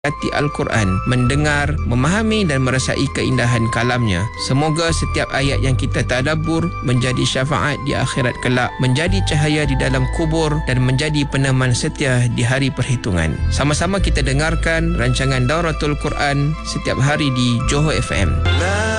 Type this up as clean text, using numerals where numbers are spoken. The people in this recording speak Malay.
hati Al-Quran, mendengar, memahami dan merasai keindahan kalamnya. Semoga setiap ayat yang kita tadabbur menjadi syafaat di akhirat kelak, menjadi cahaya di dalam kubur dan menjadi peneman setia di hari perhitungan. Sama-sama kita dengarkan rancangan Dauratul Quran setiap hari di Johor FM.